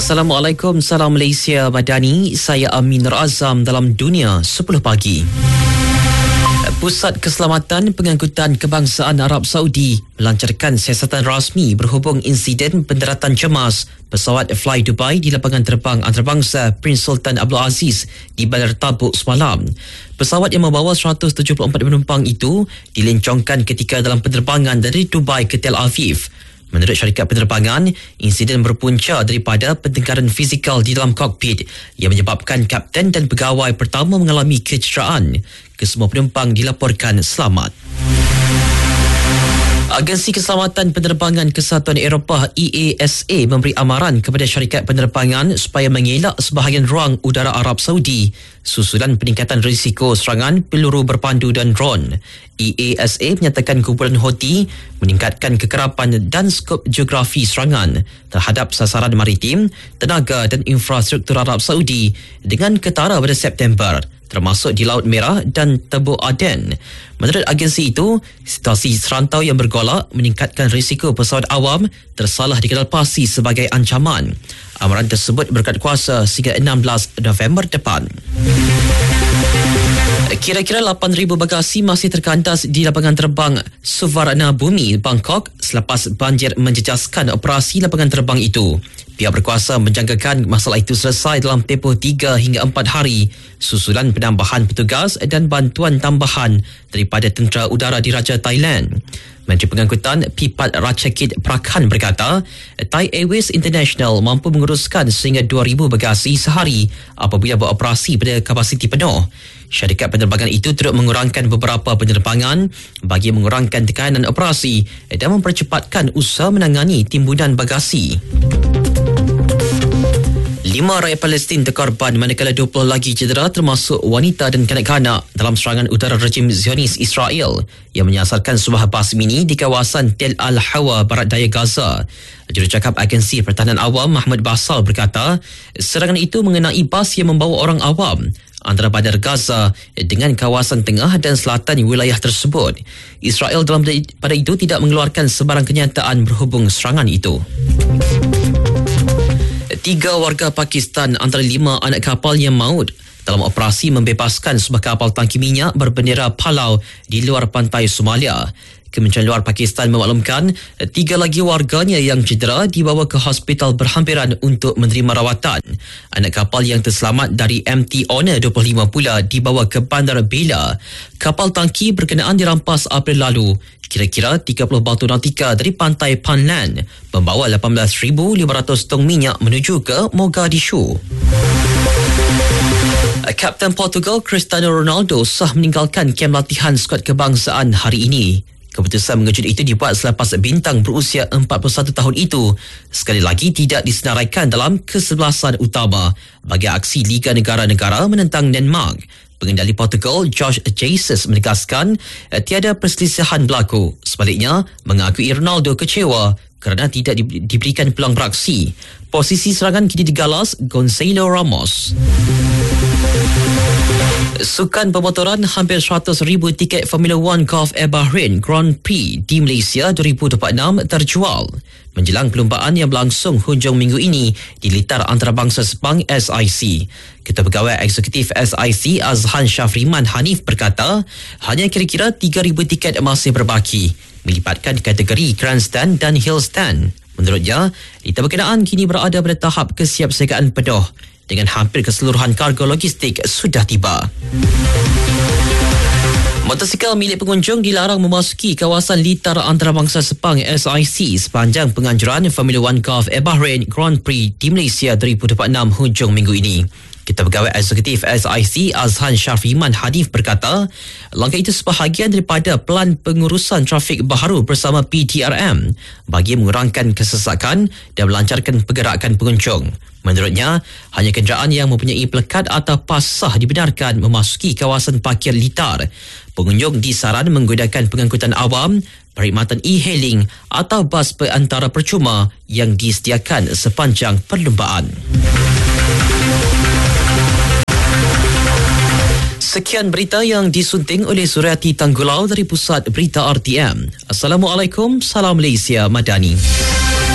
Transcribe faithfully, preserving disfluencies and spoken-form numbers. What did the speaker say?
Assalamualaikum, salam Malaysia Madani. Saya Amin Nur Azam dalam Dunia sepuluh Pagi. Pusat Keselamatan Pengangkutan Kebangsaan Arab Saudi melancarkan siasatan rasmi berhubung insiden pendaratan cemas pesawat Fly Dubai di lapangan terbang antarabangsa Prince Sultan Abdul Aziz di Bandar Tabuk semalam. Pesawat yang membawa seratus tujuh puluh empat penumpang itu dilencongkan ketika dalam penerbangan dari Dubai ke Tel Aviv. Menurut syarikat penerbangan, insiden berpunca daripada pertengkaran fizikal di dalam kokpit yang menyebabkan kapten dan pegawai pertama mengalami kecederaan. Kesemua penumpang dilaporkan selamat. Agensi Keselamatan Penerbangan Kesatuan Eropah E A S A memberi amaran kepada syarikat penerbangan supaya mengelak sebahagian ruang udara Arab Saudi susulan peningkatan risiko serangan peluru berpandu dan drone. E A S A menyatakan kumpulan Houthi meningkatkan kekerapan dan skop geografi serangan terhadap sasaran maritim, tenaga dan infrastruktur Arab Saudi dengan ketara pada September, termasuk di Laut Merah dan Tebuk Aden. Menurut agensi itu, situasi serantau yang bergolak meningkatkan risiko pesawat awam tersalah dikenal pasti sebagai ancaman. Amaran tersebut berkat kuasa sehingga enam belas November depan. Kira-kira lapan ribu bagasi masih terkandas di lapangan terbang Suvarnabhumi, Bangkok selepas banjir menjejaskan operasi lapangan terbang itu. Pihak berkuasa menjangkakan masalah itu selesai dalam tempoh tiga hingga empat hari susulan penambahan petugas dan bantuan tambahan daripada Tentera Udara Diraja Thailand. Menteri Pengangkutan Pipat Ratchakit Prakhan berkata, Thai Airways International mampu menguruskan sehingga dua ribu bagasi sehari apabila beroperasi pada kapasiti penuh. Syarikat penerbangan itu turut mengurangkan beberapa penerbangan bagi mengurangkan tekanan operasi dan mempercepatkan usaha menangani timbunan bagasi. Lima rakyat Palestin terkorban manakala dua puluh lagi cedera termasuk wanita dan kanak-kanak dalam serangan udara rejim Zionis Israel yang menyasarkan sebuah bas mini di kawasan Tel Al-Hawa, barat daya Gaza. Jurucakap Agensi Pertahanan Awam Mahmud Basal berkata, serangan itu mengenai bas yang membawa orang awam antara bandar Gaza dengan kawasan tengah dan selatan wilayah tersebut. Israel dalam pada itu tidak mengeluarkan sebarang kenyataan berhubung serangan itu. Tiga warga Pakistan antara lima anak kapal yang maut dalam operasi membebaskan sebuah kapal tangki minyak berbendera Palau di luar pantai Somalia. Kementerian Luar Pakistan memaklumkan tiga lagi warganya yang cedera dibawa ke hospital berhampiran untuk menerima rawatan. Anak kapal yang terselamat dari M T Honor dua puluh lima pula dibawa ke Bandar Bela. Kapal tangki berkenaan dirampas April lalu. Kira-kira tiga puluh batu nautika dari pantai Panlan membawa lapan belas ribu lima ratus tong minyak menuju ke Mogadishu. Kapten Portugal Cristiano Ronaldo sah meninggalkan kem latihan skuad kebangsaan hari ini. Keputusan mengejut itu dibuat selepas bintang berusia empat puluh satu tahun itu sekali lagi tidak disenaraikan dalam kesebelasan utama bagi aksi Liga Negara-Negara menentang Denmark. Pengendali Portugal Jorge Jesus menegaskan eh, tiada perselisihan berlaku. Sebaliknya, mengakui Ronaldo kecewa kerana tidak di- diberikan peluang beraksi. Posisi serangan kini digalas Gonzalo Ramos. Sukan pemotoran hampir seratus ribu tiket Formula One Gulf Air Bahrain Grand Prix di Malaysia dua ribu dua puluh enam terjual. Menjelang perlumbaan yang berlangsung hujung minggu ini di litar antarabangsa Sepang S I C. Ketua Pegawai Eksekutif S I C Azhan Syafriman Hanif berkata, hanya kira-kira tiga ribu tiket masih berbaki, melibatkan kategori grandstand dan hillstand. Menurutnya, litar berkenaan kini berada pada tahap kesiapsiagaan penuh dengan hampir keseluruhan kargo logistik sudah tiba. Motosikal milik pengunjung dilarang memasuki kawasan litar antarabangsa Sepang S I C sepanjang penganjuran Formula One Gulf Air Bahrain Grand Prix di Malaysia dua ribu dua puluh enam hujung minggu ini. Ketua Pegawai Eksekutif S I C Azhan Syafriman Hanif berkata, langkah itu sebahagian daripada pelan pengurusan trafik baharu bersama P T R M bagi mengurangkan kesesakan dan melancarkan pergerakan pengunjung. Menurutnya, hanya kenderaan yang mempunyai pelekat atau pas sah dibenarkan memasuki kawasan parkir litar. Pengunjung disaran menggunakan pengangkutan awam, perkhidmatan e-hailing atau bas perantara percuma yang disediakan sepanjang perlumbaan. Sekian berita yang disunting oleh Suryati Tanggulau dari Pusat Berita R T M. Assalamualaikum, salam Malaysia Madani.